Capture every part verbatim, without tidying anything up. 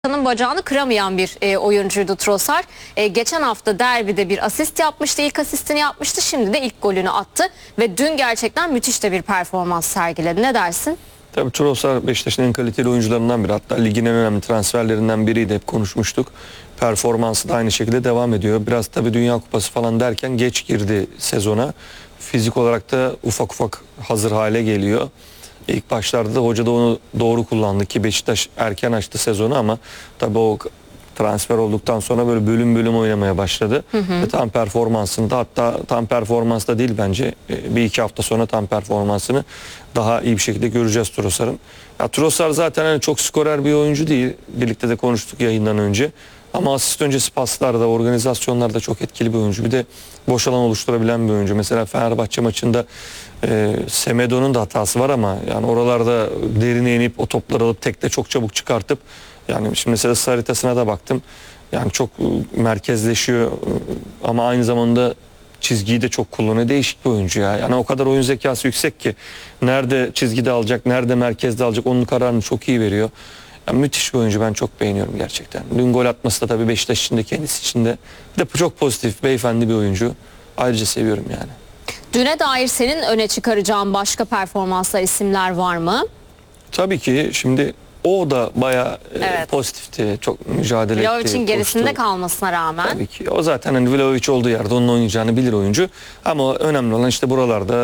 bacağını kıramayan bir e, oyuncuydu Trossard. E, geçen hafta derbide bir asist yapmıştı. İlk asistini yapmıştı. Şimdi de ilk golünü attı. Ve dün gerçekten müthiş de bir performans sergiledi. Ne dersin? Tabii Trossard Beşiktaş'ın en kaliteli oyuncularından biri. Hatta ligin en önemli transferlerinden biriydi. Hep konuşmuştuk. Performansı da aynı şekilde devam ediyor. Biraz tabii Dünya Kupası falan derken geç girdi sezona. Fizik olarak da ufak ufak hazır hale geliyor. İlk başlarda da hoca da onu doğru kullandı ki Beşiktaş erken açtı sezonu ama tabii o transfer olduktan sonra böyle bölüm bölüm oynamaya başladı. Hı hı. Ve tam performansında, hatta tam performansta değil bence, bir iki hafta sonra tam performansını daha iyi bir şekilde göreceğiz Trossard'ın. Ya Trossard zaten hani çok skorer bir oyuncu değil. Birlikte de konuştuk yayından önce. Ama asist öncesi paslarda, organizasyonlarda çok etkili bir oyuncu. Bir de boş alan oluşturabilen bir oyuncu. Mesela Fenerbahçe maçında e, Semedo'nun da hatası var ama yani oralarda derine inip o topları alıp tekte çok çabuk çıkartıp, yani şimdi mesela haritasına da baktım. Yani çok merkezleşiyor ama aynı zamanda çizgiyi de çok kullanıyor. Değişik bir oyuncu ya. Yani o kadar oyun zekası yüksek ki nerede çizgide alacak, nerede merkezde alacak, onun kararını çok iyi veriyor. Yani müthiş bir oyuncu, ben çok beğeniyorum gerçekten. Dün gol atması da tabii Beşiktaş için de kendisi için de. Bir de çok pozitif, beyefendi bir oyuncu. Ayrıca seviyorum yani. Düne dair senin öne çıkaracağın başka performanslar, isimler var mı? Tabii ki şimdi o da bayağı evet. e, pozitifti. Çok mücadele etti. Vladovic'in gerisinde koştu. Kalmasına rağmen. Tabii ki. O zaten hani Vlahovic olduğu yerde onun oynayacağını bilir oyuncu. Ama önemli olan işte buralarda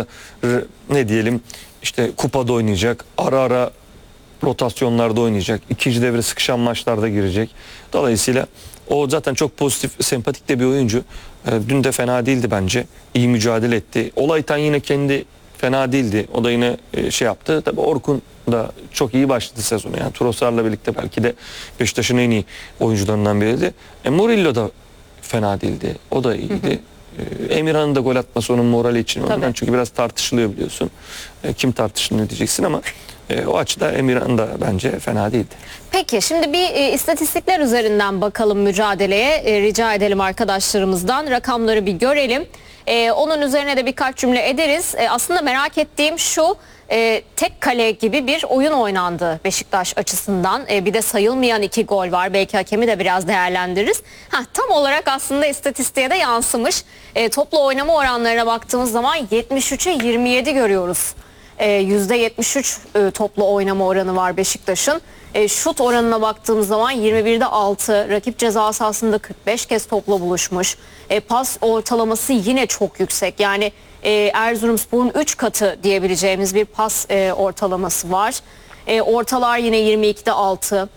ne diyelim, işte kupada oynayacak. Ara ara rotasyonlarda oynayacak. İkinci devre sıkışan maçlarda girecek. Dolayısıyla o zaten çok pozitif, sempatik de bir oyuncu. E, dün de fena değildi bence. İyi mücadele etti. Olaytan yine kendi fena değildi. O da yine e, şey yaptı. Tabii Orkun da çok iyi başladı sezonu. Yani Trossard'la birlikte belki de Beşiktaş'ın en iyi oyuncularından biriydi. E, Murillo da fena değildi. O da iyiydi. E, Emirhan'ın da gol atması onun morali için. Ondan çünkü biraz tartışılıyor biliyorsun. E, kim tartışılıyor diyeceksin ama E, o açıda Emirhan da bence fena değildi. Peki şimdi bir e, istatistikler üzerinden bakalım mücadeleye. E, rica edelim arkadaşlarımızdan. Rakamları bir görelim. E, onun üzerine de birkaç cümle ederiz. E, aslında merak ettiğim şu. E, tek kale gibi bir oyun oynandı Beşiktaş açısından. E, bir de sayılmayan iki gol var. Belki hakemi de biraz değerlendiririz. Heh, tam olarak aslında istatistiğe de yansımış. E, toplu oynama oranlarına baktığımız zaman yetmiş üçe yirmi yedi görüyoruz. yüzde yetmiş üç e, toplu oynama oranı var Beşiktaş'ın. E, şut oranına baktığımız zaman yirmi birde altı, rakip ceza sahasında kırk beş kez topla buluşmuş. E, pas ortalaması yine çok yüksek. Yani e, Erzurumspor'un üç katı diyebileceğimiz bir pas e, ortalaması var. E, ortalar yine yirmi ikide altı.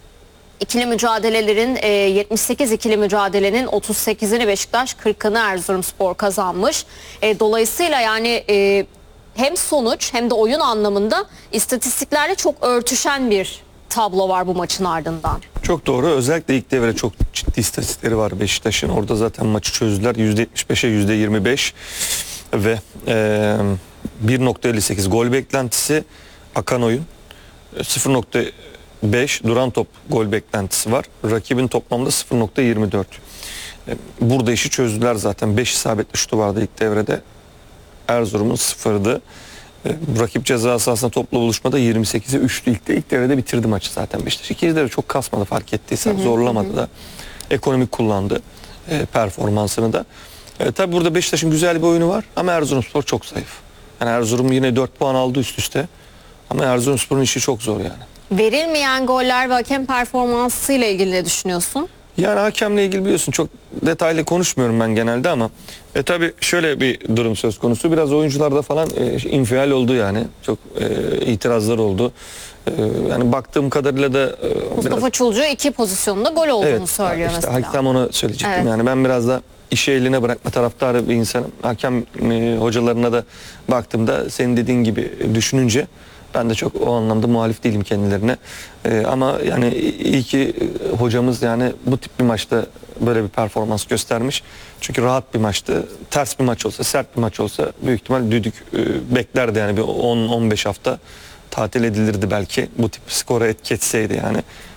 İkili mücadelelerin e, yetmiş sekiz ikili mücadelenin otuz sekizini Beşiktaş, kırkını Erzurumspor kazanmış. E, dolayısıyla yani e, hem sonuç hem de oyun anlamında istatistiklerle çok örtüşen bir tablo var bu maçın ardından. Çok doğru. Özellikle ilk devre çok ciddi istatistikleri var Beşiktaş'ın. Orada zaten maçı çözdüler. yüzde yetmiş beşe yüzde yirmi beş ve e, bir nokta elli sekiz gol beklentisi, akan oyun. sıfır nokta beş duran top gol beklentisi var. Rakibin toplamda sıfır nokta yirmi dört. E, burada işi çözdüler zaten. beş isabetli şutu vardı ilk devrede. Erzurum'un sıfırdı. E, rakip ceza sahasında topla buluşmada yirmi sekize üçtü. İlk, de, ilk devrede bitirdi maçı zaten Beşiktaş. İkinci devre çok kasmadı, fark ettiysen. Hı hı, zorlamadı hı. da. Ekonomik kullandı e, performansını da. E, tabi burada Beşiktaş'ın güzel bir oyunu var ama Erzurumspor çok zayıf. Yani Erzurum yine dört puan aldı üst üste. Ama Erzurumspor'un işi çok zor yani. Verilmeyen goller ve hakem performansıyla ilgili ne düşünüyorsun? Yani hakemle ilgili biliyorsun çok detaylı konuşmuyorum ben genelde ama e, tabii şöyle bir durum söz konusu. Biraz oyuncularda falan e, infial oldu yani. Çok e, itirazlar oldu. E, yani baktığım kadarıyla da e, Mustafa biraz... Çulcu iki pozisyonda gol olduğunu evet, söylüyor işte, mesela. Tam onu söyleyecektim. Evet. Yani ben biraz da işi eline bırakma taraftarı bir insanım. Hakem e, hocalarına da baktığımda senin dediğin gibi düşününce ben de çok o anlamda muhalif değilim kendilerine. Ee, ama yani iyi ki hocamız yani bu tip bir maçta böyle bir performans göstermiş. Çünkü rahat bir maçtı. Ters bir maç olsa, sert bir maç olsa büyük ihtimal düdük e, beklerdi yani bir on on beş hafta tatil edilirdi belki bu tip skora etki etseydi yani.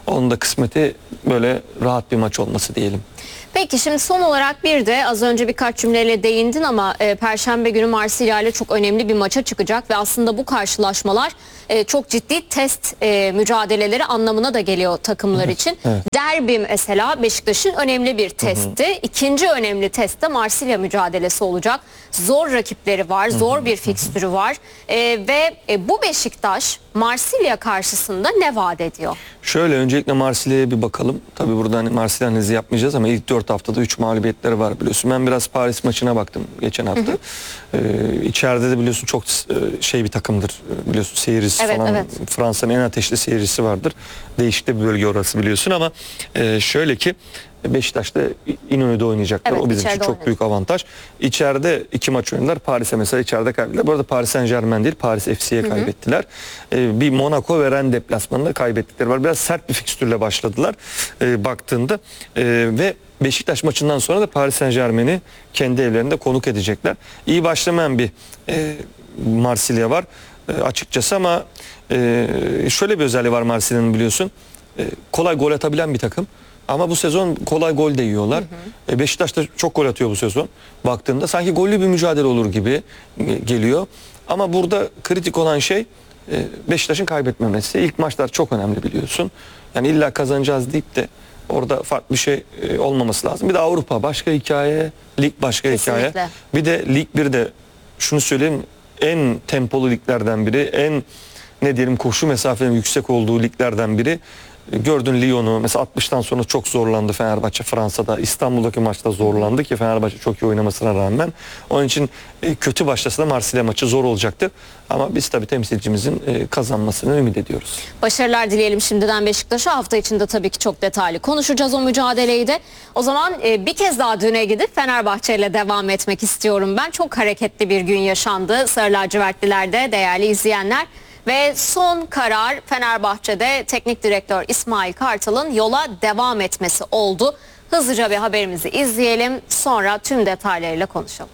Onun da kısmeti böyle rahat bir maç olması diyelim. Peki şimdi son olarak bir de az önce birkaç cümleyle değindin ama e, Perşembe günü Marsilya ile çok önemli bir maça çıkacak ve aslında bu karşılaşmalar e, çok ciddi test e, mücadeleleri anlamına da geliyor takımlar için. Evet. Derbi mesela Beşiktaş'ın önemli bir testti. Hı hı. İkinci önemli test de Marsilya mücadelesi olacak. Zor rakipleri var, zor bir fikstürü var e, ve e, bu Beşiktaş Marsilya karşısında ne vaat ediyor? Şöyle öncelikle Marsilya'ya bir bakalım. Tabii burada hani Marsilya analizi yapmayacağız ama ilk dört haftada üç mağlubiyetleri var biliyorsun. Ben biraz Paris maçına baktım geçen hafta. Hı hı. Ee, içeride de biliyorsun çok şey bir takımdır. Biliyorsun seyircisi evet, falan. Evet. Fransa'nın en ateşli seyircisi vardır. Değişik de bir bölge orası biliyorsun ama e, şöyle ki Beşiktaş'ta İnönü'de oynayacaklar. Evet, o bizim için çok oynadı. büyük avantaj. İçeride iki maç oynadılar. Paris'e mesela içeride kaybettiler. Bu arada Paris Saint-Germain değil, Paris F C'ye kaybettiler. Ee, bir Monaco ve Rennes deplasmanında kaybettikleri var. Biraz sert bir fikstürle başladılar e, baktığında. E, ve Beşiktaş maçından sonra da Paris Saint-Germain'i kendi evlerinde konuk edecekler. İyi başlamayan bir e, Marsilya var e, açıkçası ama e, şöyle bir özelliği var Marsilya'nın biliyorsun. E, kolay gol atabilen bir takım. Ama bu sezon kolay gol de yiyorlar. Hı hı. E Beşiktaş da çok gol atıyor bu sezon. Baktığında sanki gollü bir mücadele olur gibi geliyor. Ama burada kritik olan şey Beşiktaş'ın kaybetmemesi. İlk maçlar çok önemli biliyorsun. Yani illa kazanacağız deyip de orada farklı bir şey olmaması lazım. Bir de Avrupa başka hikaye, lig başka Kesinlikle. hikaye. Bir de Lig birde şunu söyleyeyim, en tempolu liglerden biri, en ne diyelim koşu mesafenin yüksek olduğu liglerden biri. Gördün Lyon'u mesela altmıştan sonra çok zorlandı Fenerbahçe Fransa'da. İstanbul'daki maçta zorlandı ki Fenerbahçe çok iyi oynamasına rağmen. Onun için kötü başlasa da Marsilya maçı zor olacaktır. Ama biz tabii temsilcimizin kazanmasını ümit ediyoruz. Başarılar dileyelim şimdiden Beşiktaş'a. Hafta içinde tabii ki çok detaylı konuşacağız o mücadeleyi de. O zaman bir kez daha düne gidip Fenerbahçe ile devam etmek istiyorum ben. Çok hareketli bir gün yaşandı Sarı lacivertlilerde değerli izleyenler. Ve son karar Fenerbahçe'de teknik direktör İsmail Kartal'ın yola devam etmesi oldu. Hızlıca bir haberimizi izleyelim, sonra tüm detaylarıyla konuşalım.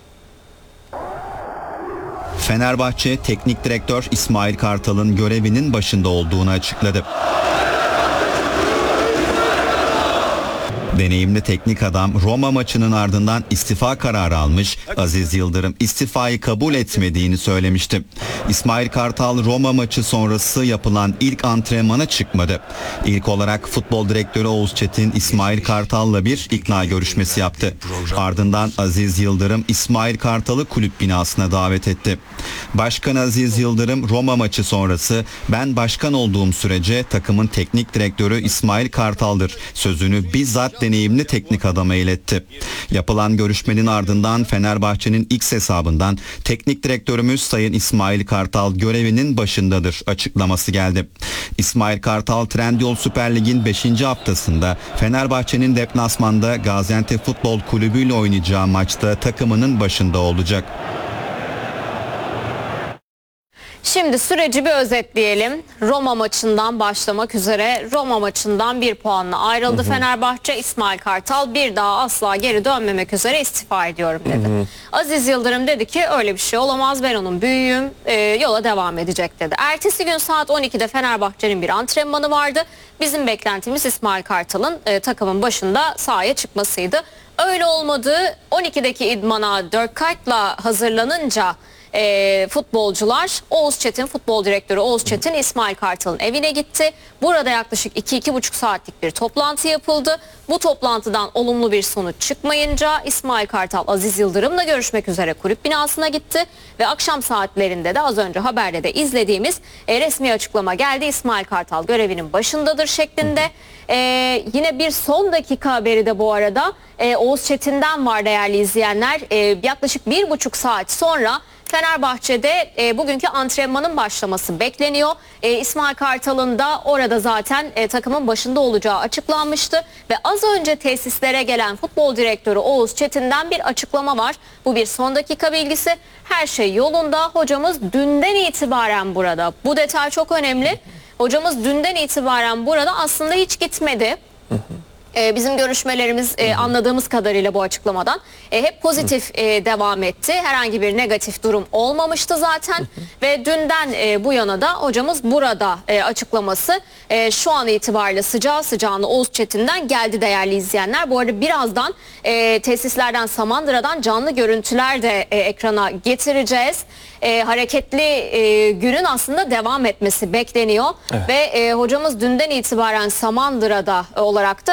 Fenerbahçe teknik direktör İsmail Kartal'ın görevinin başında olduğunu açıkladı. Deneyimli teknik adam Roma maçının ardından istifa kararı almış, Aziz Yıldırım istifayı kabul etmediğini söylemişti. İsmail Kartal Roma maçı sonrası yapılan ilk antrenmana çıkmadı. İlk olarak futbol direktörü Oğuz Çetin İsmail Kartal'la bir ikna görüşmesi yaptı. Ardından Aziz Yıldırım İsmail Kartal'ı kulüp binasına davet etti. Başkan Aziz Yıldırım Roma maçı sonrası "Ben başkan olduğum sürece takımın teknik direktörü İsmail Kartal'dır" sözünü bizzat deneyimli teknik adama iletti. Yapılan görüşmenin ardından Fenerbahçe'nin X hesabından "Teknik direktörümüz Sayın İsmail Kartal görevinin başındadır" açıklaması geldi. İsmail Kartal Trendyol Süper Lig'in beşinci haftasında Fenerbahçe'nin deplasmanda Gaziantep Futbol Kulübü ile oynayacağı maçta takımının başında olacak. Şimdi süreci bir özetleyelim. Roma maçından başlamak üzere Roma maçından bir puanla ayrıldı hı hı. Fenerbahçe. İsmail Kartal bir daha asla geri dönmemek üzere istifa ediyorum dedi. Hı hı. Aziz Yıldırım dedi ki öyle bir şey olamaz, ben onun büyüğüm, e, yola devam edecek dedi. Ertesi gün saat on ikide Fenerbahçe'nin bir antrenmanı vardı. Bizim beklentimiz İsmail Kartal'ın e, takımın başında sahaya çıkmasıydı. Öyle olmadı. on ikideki idmana Dirk Kuyt'la hazırlanınca E, futbolcular Oğuz Çetin, futbol direktörü Oğuz Çetin İsmail Kartal'ın evine gitti. Burada yaklaşık iki iki buçuk saatlik bir toplantı yapıldı. Bu toplantıdan olumlu bir sonuç çıkmayınca İsmail Kartal Aziz Yıldırım'la görüşmek üzere kulüp binasına gitti. Ve akşam saatlerinde de az önce haberde de izlediğimiz e, resmi açıklama geldi. İsmail Kartal görevinin başındadır şeklinde. E, yine bir son dakika haberi de bu arada e, Oğuz Çetin'den var değerli izleyenler. E, yaklaşık bir buçuk saat sonra Fenerbahçe'de e, bugünkü antrenmanın başlaması bekleniyor. E, İsmail Kartal'ın da orada zaten e, takımın başında olacağı açıklanmıştı. Ve az önce tesislere gelen futbol direktörü Oğuz Çetin'den bir açıklama var. Bu bir son dakika bilgisi. Her şey yolunda. Hocamız dünden itibaren burada. Bu detay çok önemli. Hocamız dünden itibaren burada aslında hiç gitmedi. Ee, Bizim görüşmelerimiz e, anladığımız kadarıyla bu açıklamadan e, hep pozitif e, devam etti. Herhangi bir negatif durum olmamıştı zaten ve dünden e, bu yana da hocamız burada e, açıklaması e, şu an itibariyle sıcağı sıcağına Oğuz Çetin'den geldi değerli izleyenler. Bu arada birazdan e, tesislerden Samandıra'dan canlı görüntüler de e, ekrana getireceğiz. E, hareketli e, günün aslında devam etmesi bekleniyor Evet. ve e, hocamız dünden itibaren Samandıra'da olarak da